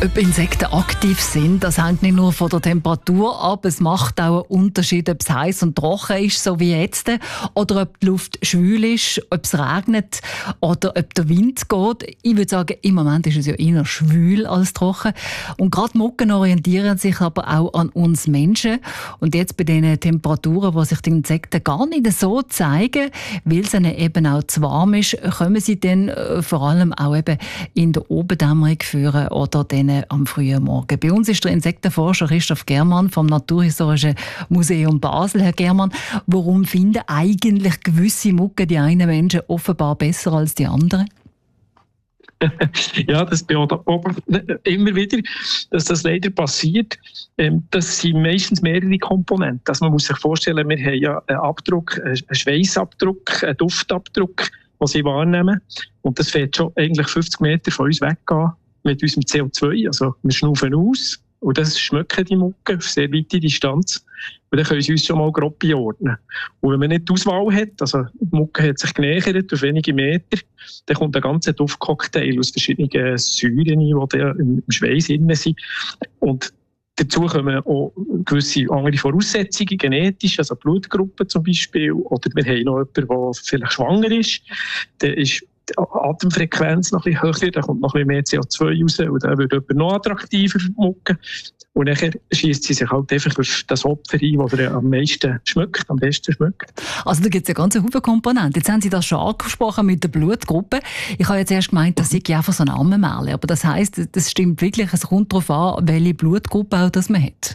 Ob Insekten aktiv sind, das hängt nicht nur von der Temperatur ab, es macht auch einen Unterschied, ob es heiß und trocken ist, so wie jetzt, oder ob die Luft schwül ist, ob es regnet oder ob der Wind geht. Ich würde sagen, im Moment ist es ja eher schwül als trocken. Und gerade Mücken orientieren sich aber auch an uns Menschen. Und jetzt bei diesen Temperaturen, wo sich die Insekten gar nicht so zeigen, weil es ihnen eben auch zu warm ist, kommen sie dann vor allem auch eben in der Obendämmerung führen oder dann am frühen Morgen. Bei uns ist der Insektenforscher Christoph Germann vom Naturhistorischen Museum Basel. Herr Germann, warum finden eigentlich gewisse Mücken die einen Menschen offenbar besser als die anderen? Ja, das beobachtet immer wieder, dass das leider passiert. Das sind meistens mehrere Komponenten. Also man muss sich vorstellen, wir haben ja einen Abdruck, einen Schweissabdruck, einen Duftabdruck, den sie wahrnehmen. Und das fährt schon eigentlich 50 Meter von uns weggehen mit unserem CO2. Also wir schnaufen aus und das schmecken die Mücken auf sehr weite Distanz. Und dann können sie uns schon mal grob einordnen. Und wenn man nicht die Auswahl hat, also die Mucke hat sich genähert auf wenige Meter, dann kommt ein ganzer Duftcocktail aus verschiedenen Säuren, die im Schweiß drin sind. Und dazu kommen auch gewisse andere Voraussetzungen, genetisch, also Blutgruppen zum Beispiel. Oder wir haben noch jemanden, der vielleicht schwanger ist. Der ist die Atemfrequenz noch ein bisschen höher, da kommt noch ein bisschen mehr CO2 raus und dann wird jemand noch attraktiver für die Mucke. Und dann schiesst sie sich halt einfach auf das Opfer ein, das er am meisten schmeckt, am besten schmeckt. Also da gibt es ja ganz viele Komponenten. Jetzt haben Sie das schon angesprochen mit der Blutgruppe. Ich habe jetzt erst gemeint, das sei einfach so ein Ammenmärchen. Aber das heisst, das stimmt wirklich, es kommt darauf an, welche Blutgruppe auch das man hat.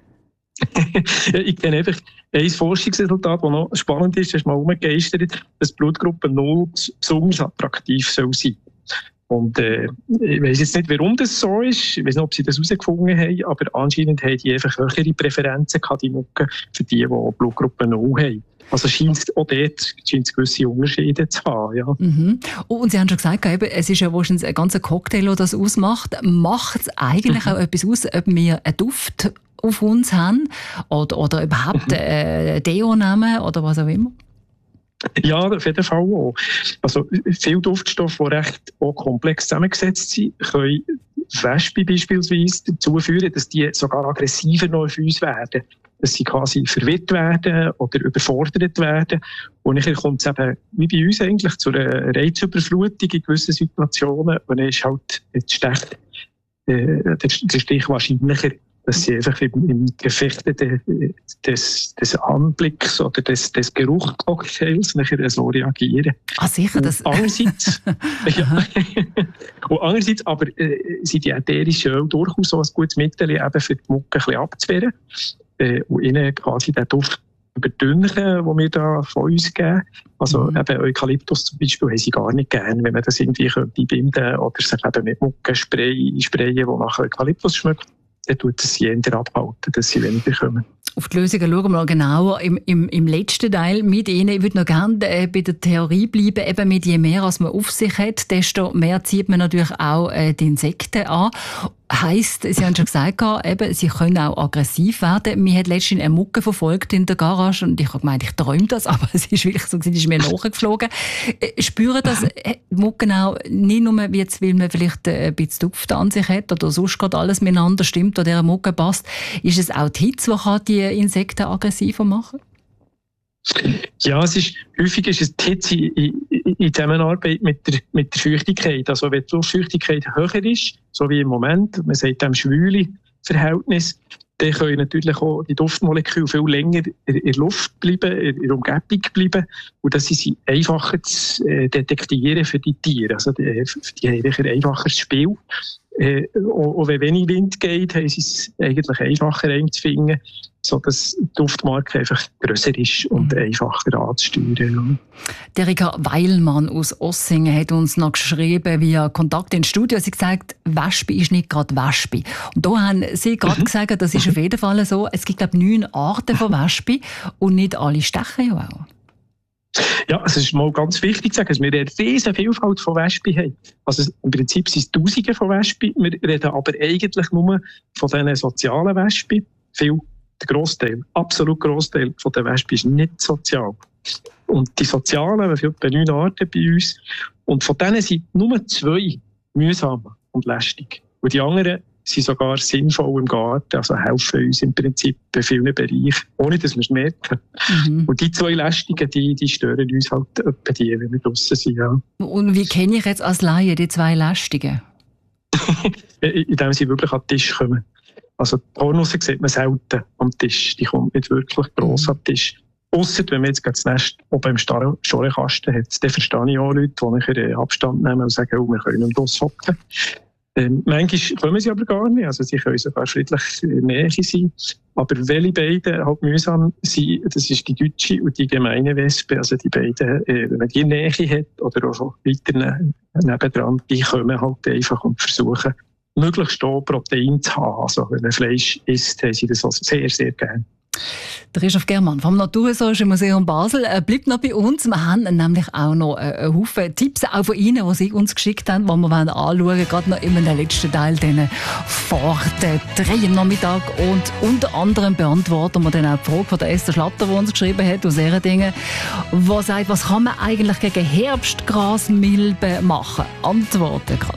Ich kenne einfach ein Forschungsresultat, das noch spannend ist, das ist mal umgegeistert, dass Blutgruppe 0 besonders attraktiv soll sein. Und ich weiss jetzt nicht, warum das so ist, ich weiss nicht, ob sie das herausgefunden haben, aber anscheinend haben die einfach höhere Präferenzen gehabt, die Mücken, für die Blutgruppe 0 haben. Also scheint es auch dort gewisse Unterschiede zu haben. Ja. Mhm. Und Sie haben schon gesagt, es ist ja wahrscheinlich ein ganzer Cocktail, der das ausmacht. Macht es eigentlich auch etwas aus, ob wir einen Duft auf uns haben oder überhaupt Deo nehmen oder was auch immer? Ja, auf jeden Fall auch. Also viele Duftstoffe, die recht auch komplex zusammengesetzt sind, können Wespen beispielsweise dazu führen, dass die sogar aggressiver noch auf uns werden. Dass sie quasi verwirrt werden oder überfordert werden. Und dann kommt es eben, wie bei uns eigentlich, zu einer Reizüberflutung in gewissen Situationen. Und dann ist halt der Stich wahrscheinlicher, dass sie einfach im Gefecht des Anblicks oder des Geruchcocktails nachher so reagieren. Ah, sicher. Das andererseits, und andererseits aber sind die ätherischen Öle durchaus so ein gutes Mittel, eben für die Mucke ein bisschen abzuwehren und ihnen quasi den Duft überdünnen, den wir da von uns geben. Also eben Eukalyptus zum Beispiel haben sie gar nicht gern, wenn man das irgendwie binden oder sich eben mit Muckenspray sprayen, die nach Eukalyptus schmeckt. Dann tut es sie eher abhalten, dass sie weniger kommen. Auf die Lösungen schauen wir noch genauer im letzten Teil mit Ihnen. Ich würde noch gerne bei der Theorie bleiben. Eben mit je mehr als man auf sich hat, desto mehr zieht man natürlich auch die Insekten an. Heisst, Sie haben schon gesagt, eben, sie können auch aggressiv werden. Mir hat letztens eine Mucke verfolgt in der Garage und ich habe gemeint, ich träume das, aber es ist wirklich so, sie ist mir nachgeflogen. Spüren das Mucken auch nicht nur, jetzt, weil man vielleicht ein bisschen Duft an sich hat oder sonst gerade alles miteinander stimmt oder der Mucke passt. Ist es auch die Hitze, die Insekten aggressiver machen? Ja, häufig ist es die Hitze in Zusammenarbeit mit der Feuchtigkeit. Also wenn die Luftfeuchtigkeit höher ist, so wie im Moment, man sagt dem schwüle Verhältnis, dann können natürlich auch die Duftmoleküle viel länger in der Luft bleiben, in der Umgebung bleiben. Und das ist einfacher zu detektieren für die Tiere. Also die haben ein einfacheres Spiel. Auch wenn wenig Wind geht, haben sie es eigentlich einfacher einzufinden, sodass die Duftmarke einfach grösser ist und einfacher anzusteuern. Erika Weilmann aus Ossingen hat uns noch geschrieben via Kontakt ins Studio. Sie hat gesagt, Wespe ist nicht gerade Wespe. Und da haben Sie gerade gesagt, das ist auf jeden Fall so. Es gibt, glaube ich, 9 Arten von Wespe und nicht alle stechen ja auch. Ja, es ist mal ganz wichtig zu sagen, dass wir eine riesige Vielfalt von Wespen haben. Also im Prinzip sind es Tausende von Wespen. Wir reden aber eigentlich nur von diesen sozialen Wespen. Der Grossteil, absolut Grossteil von den Wespen ist nicht sozial. Und die sozialen, wir haben etwa 9 Arten bei uns. Und von denen sind nur 2 mühsam und lästig. Und die anderen sind sogar sinnvoll im Garten, also helfen uns im Prinzip bei vielen Bereichen, ohne dass wir es merken. Und die 2 Lästungen, die stören uns halt bei die, wenn wir draussen sind. Ja. Und wie kenne ich jetzt als Laie die 2 Lästungen? Indem sie wirklich an den Tisch kommen. Also die Pornos sieht man selten am Tisch, die kommt nicht wirklich gross an den Tisch. Ausser wenn man jetzt das Nest oben im Schorekasten hat, dann verstehe ich auch Leute, die nachher Abstand nehmen und sagen, wir können nicht raushocken. Manchmal kommen sie aber gar nicht, also sie können sogar friedlich in der Nähe sein. Aber welche beiden halt mühsam sind, das ist die deutsche und die gemeine Wespe, also die beiden, wenn man die Nähe hat oder auch weiter nebendran, die kommen halt einfach und versuchen, möglichst auch Protein zu haben. Also wenn man Fleisch isst, haben sie das auch sehr, sehr gerne. Der Christoph Germann vom Naturhistorischen Museum Basel bleibt noch bei uns. Wir haben nämlich auch noch einen Haufen Tipps auch von Ihnen, die Sie uns geschickt haben, die wir anschauen wollen, gerade noch in den letzten Teil, diesen Fahrten 3 am Nachmittag. Und unter anderem beantworten wir dann auch die Frage von der Esther Schlatter, die uns geschrieben hat, aus Ehredingen, die sagt, was kann man eigentlich gegen Herbstgrasmilben machen? Antworten gerade.